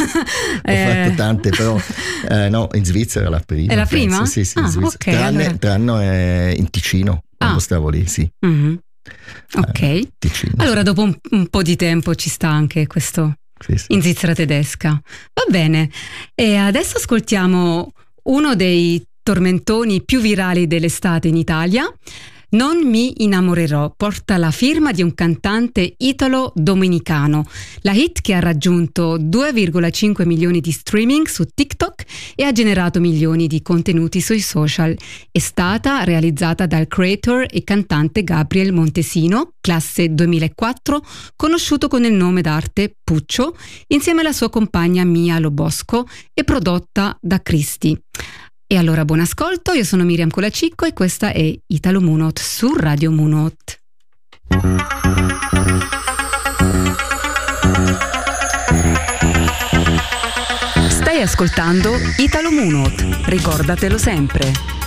fatto tante, però no, in Svizzera la prima. È la prima? Penso. Sì, in Svizzera. Okay, tranne in Ticino, quando stavo lì, sì. Mm-hmm. Ok, Ticino, allora sì. dopo un po' di tempo ci sta anche questo Sì. in Svizzera tedesca. Va bene, e adesso ascoltiamo uno dei tormentoni più virali dell'estate in Italia. Non mi innamorerò porta la firma di un cantante italo-dominicano. La hit, che ha raggiunto 2,5 milioni di streaming su TikTok e ha generato milioni di contenuti sui social, è stata realizzata dal creator e cantante Gabriel Montesino, classe 2004, conosciuto con il nome d'arte Puccio, insieme alla sua compagna Mia Lobosco, e prodotta da Cristi. E allora buon ascolto, io sono Miriam Colacicco e questa è Italo Munot su Radio Munot. Stai ascoltando Italo Munot, ricordatelo sempre.